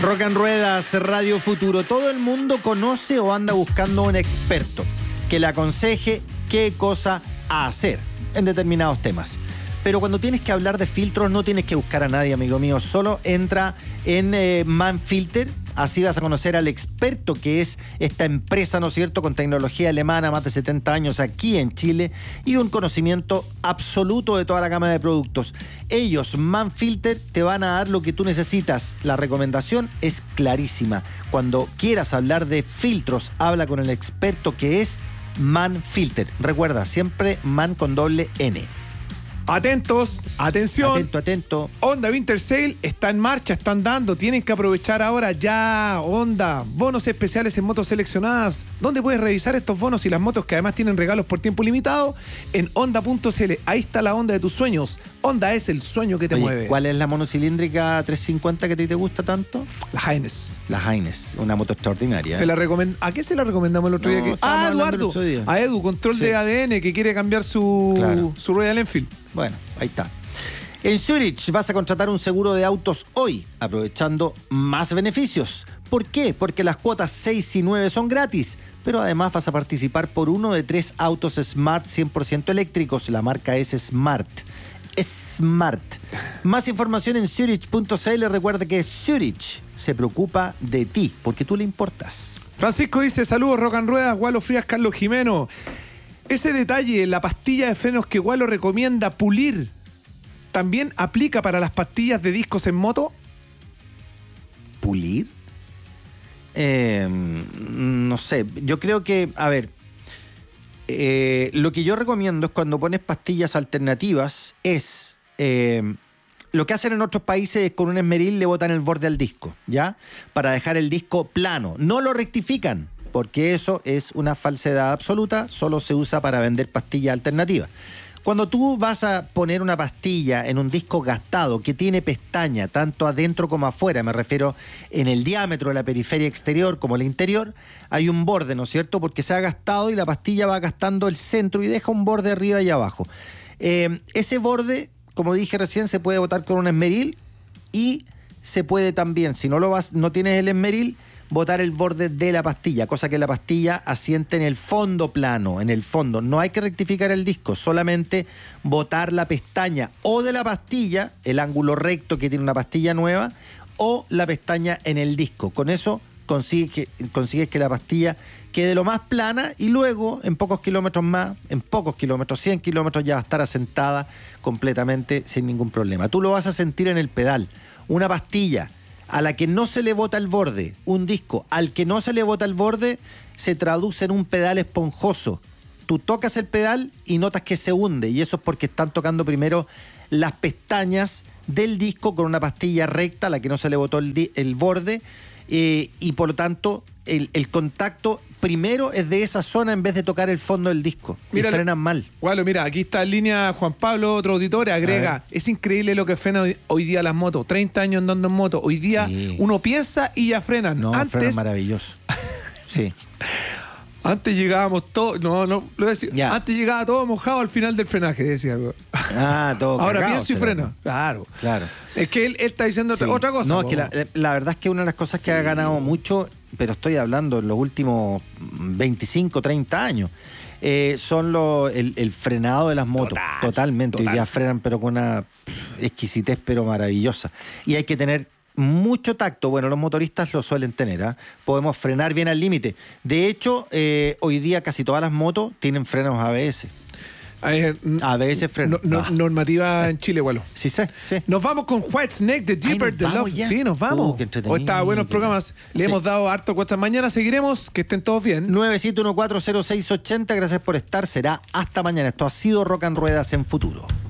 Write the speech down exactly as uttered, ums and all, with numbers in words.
Rock and Ruedas, Radio Futuro. Todo el mundo conoce o anda buscando un experto que le aconseje qué cosa a hacer en determinados temas. Pero cuando tienes que hablar de filtros no tienes que buscar a nadie, amigo mío. Solo entra en eh, Manfilter. Así vas a conocer al experto que es esta empresa, ¿no es cierto?, con tecnología alemana, más de setenta años aquí en Chile y un conocimiento absoluto de toda la gama de productos. Ellos, Manfilter, te van a dar lo que tú necesitas. La recomendación es clarísima. Cuando quieras hablar de filtros, habla con el experto que es Manfilter. Recuerda, siempre Man con doble N. Atentos, atención. Atento, atento. Honda Winter Sale está en marcha, están dando. Tienen que aprovechar ahora ya. Honda, bonos especiales en motos seleccionadas. ¿Dónde puedes revisar estos bonos y las motos que además tienen regalos por tiempo limitado? En honda punto c l. Ahí está la Honda de tus sueños. Honda es el sueño que te Oye, mueve. ¿cuál es la monocilíndrica trescientos cincuenta que a ti te gusta tanto? La Highness. La Highness, una moto extraordinaria. Se ¿eh? la recomend... ¿A qué se la recomendamos el otro No, día? Que... estábamos Ah, hablando Eduardo. el otro día. A Edu, control Sí. de A D N, que quiere cambiar su, Claro. su Royal Enfield. Bueno, ahí está. En Zurich vas a contratar un seguro de autos hoy, aprovechando más beneficios. ¿Por qué? Porque las cuotas seis y nueve son gratis, pero además vas a participar por uno de tres autos Smart cien por ciento eléctricos. La marca es Smart. Smart. Más información en Zurich punto c l. Recuerda que Zurich se preocupa de ti, porque tú le importas. Francisco dice, saludos, Rock and Ruedas, Gualo Frías, Carlos Jimeno. Ese detalle, la pastilla de frenos que Gualo recomienda pulir, ¿también aplica para las pastillas de discos en moto? ¿Pulir? Eh, no sé, yo creo que, a ver, eh, lo que yo recomiendo es cuando pones pastillas alternativas es, eh, lo que hacen en otros países es con un esmeril le botan el borde al disco, ¿ya? Para dejar el disco plano, no lo rectifican, porque eso es una falsedad absoluta, solo se usa para vender pastillas alternativas. Cuando tú vas a poner una pastilla en un disco gastado que tiene pestaña, tanto adentro como afuera, me refiero en el diámetro de la periferia exterior como el interior, hay un borde, ¿no es cierto? Porque se ha gastado y la pastilla va gastando el centro y deja un borde arriba y abajo. Eh, ese borde, como dije recién, se puede botar con un esmeril y se puede también, si no lo vas, no tienes el esmeril, botar el borde de la pastilla, cosa que la pastilla asiente en el fondo plano, en el fondo. No hay que rectificar el disco, solamente botar la pestaña o de la pastilla, el ángulo recto que tiene una pastilla nueva, o la pestaña en el disco. Con eso consigues que, consigues que la pastilla quede lo más plana y luego, en pocos kilómetros más, en pocos kilómetros, cien kilómetros, ya va a estar asentada completamente sin ningún problema. Tú lo vas a sentir en el pedal. Una pastilla a la que no se le bota el borde, un disco al que no se le bota el borde, se traduce en un pedal esponjoso. Tú tocas el pedal y notas que se hunde, y eso es porque están tocando primero las pestañas del disco con una pastilla recta a la que no se le botó el, di- el borde, eh, y por lo tanto el, el contacto primero es de esa zona en vez de tocar el fondo del disco. Mira, y frenan mal. Gualo, mira, aquí está en línea Juan Pablo, otro auditor, agrega, es increíble lo que frena hoy, hoy día las motos, treinta años andando en moto, hoy día Sí. uno piensa y ya frenan. No, Antes, frenan maravilloso. Sí. antes llegábamos todos, no, no, lo voy a decir, Ya. antes llegaba todo mojado al final del frenaje, decía. Ah, todo Ahora cagado pienso y será. frena. Claro. Claro. Es que él, él está diciendo otra, Sí. otra cosa. No, po. es que la, la verdad es que una de las cosas que ha ganado mucho, pero estoy hablando en los últimos veinticinco, treinta años, eh, son los el, el frenado de las motos. Total, Totalmente. total. Hoy día frenan, pero con una exquisitez, pero maravillosa. Y hay que tener mucho tacto. Bueno, los motoristas lo suelen tener, ¿ah? Podemos frenar bien al límite. De hecho, eh, hoy día casi todas las motos tienen frenos A B S. Eh, A B S freno. no- no- Ah. Normativa en Chile, Gualo. Sí, sí, sí. Nos vamos con White Snake de Deeper nos the vamos Love. ya. Sí, nos vamos. Uh, qué entretenido, Hoy está buenos qué programas. Le Sí. hemos dado harto cuesta. Mañana seguiremos. Que estén todos bien. nueve siete uno cuatro cero seis ocho cero, gracias por estar. Será hasta mañana. Esto ha sido Rock and Ruedas en Futuro.